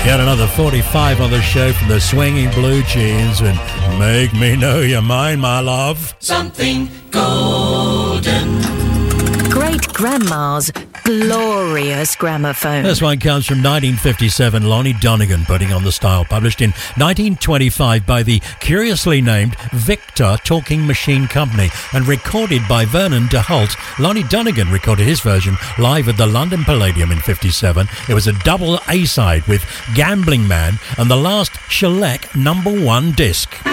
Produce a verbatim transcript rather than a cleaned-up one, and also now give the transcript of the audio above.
Got another forty-five on the show from the Swinging Blue Jeans and Make Me Know You're Mine, My Love. Something golden. Great Grandma's glorious gramophone. This one comes from nineteen fifty-seven, Lonnie Donegan putting on the style, published in nineteen twenty-five by the curiously named Victor Talking Machine Company and recorded by Vernon DeHolt. Lonnie Donegan recorded his version live at the London Palladium in fifty-seven. It was a double A-side with Gambling Man and the last shellac number one disc.